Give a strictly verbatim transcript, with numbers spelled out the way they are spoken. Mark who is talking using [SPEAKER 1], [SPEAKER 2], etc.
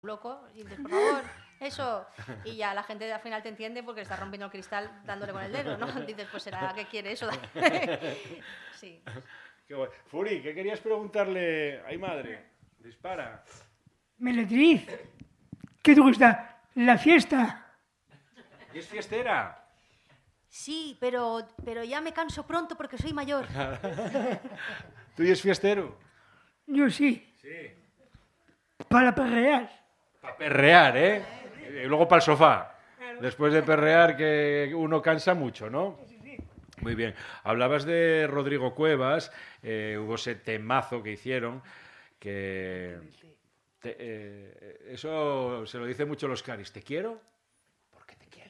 [SPEAKER 1] loco, y dices, por favor, eso, y ya la gente al final te entiende porque está rompiendo el cristal dándole con el dedo, ¿no? Dices, pues será que quiere eso. Sí.
[SPEAKER 2] Qué guay. Furi, ¿qué querías preguntarle? Ay, madre, dispara.
[SPEAKER 3] Meletriz, ¿qué te gusta? La fiesta.
[SPEAKER 2] ¿Y es fiestera?
[SPEAKER 1] Sí, pero, pero ya me canso pronto porque soy mayor.
[SPEAKER 2] ¿Tú y es fiestero?
[SPEAKER 3] Yo sí,
[SPEAKER 2] Sí.
[SPEAKER 3] para perrear.
[SPEAKER 2] Para perrear, ¿eh? Y luego para el sofá. Después de perrear, que uno cansa mucho, ¿no? Muy bien. Hablabas de Rodrigo Cuevas, eh, hubo ese temazo que hicieron, que... te- eh, eso se lo dice mucho los caris. ¿Te quiero?